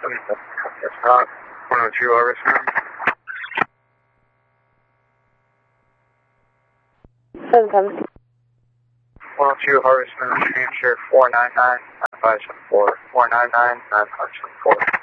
It's not 102 Harvest Moon. 7-7. 102 Harvest Moon, New Hampshire, 499-9574. 499-9574.